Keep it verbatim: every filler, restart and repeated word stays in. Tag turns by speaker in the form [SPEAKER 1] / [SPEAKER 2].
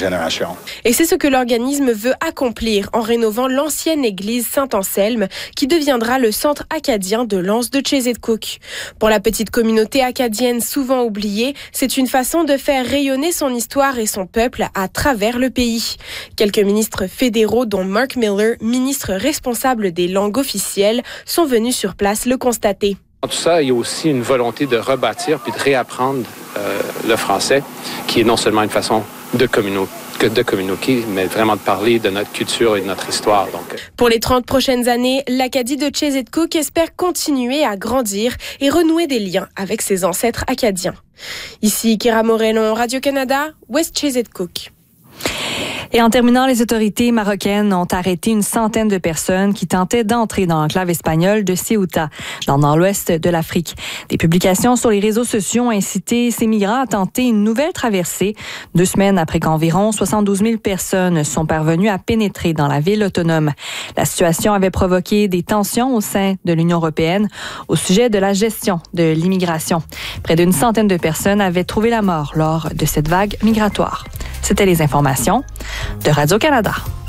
[SPEAKER 1] génération.
[SPEAKER 2] Et c'est ce que l'organisme veut accomplir en rénovant l'ancienne église Saint-Anselme qui deviendra le centre acadien de l'Anse de Tchezhedkouk. Pour la petite communauté acadienne souvent oubliée, c'est une façon de faire rayonner son histoire et son peuple à travers le pays. Quelques ministres fédéraux, dont Mark Miller, ministre responsable des langues officielles, sont venus sur place le constater.
[SPEAKER 3] Dans tout ça, il y a aussi une volonté de rebâtir puis de réapprendre euh, le français, qui est non seulement une façon de communiquer, de communiquer, mais vraiment de parler de notre culture et de notre histoire. Donc.
[SPEAKER 2] Pour les trente prochaines années, l'Acadie de Tchezhedkouk espère continuer à grandir et renouer des liens avec ses ancêtres acadiens. Ici Kira Moreno, Radio-Canada, West Tchezhedkouk.
[SPEAKER 4] Et en terminant, les autorités marocaines ont arrêté une centaine de personnes qui tentaient d'entrer dans l'enclave espagnole de Ceuta, dans le nord-ouest de l'Afrique. Des publications sur les réseaux sociaux ont incité ces migrants à tenter une nouvelle traversée, deux semaines après qu'environ soixante-douze mille personnes sont parvenues à pénétrer dans la ville autonome. La situation avait provoqué des tensions au sein de l'Union européenne au sujet de la gestion de l'immigration. Près d'une centaine de personnes avaient trouvé la mort lors de cette vague migratoire. C'était les informations de Radio-Canada.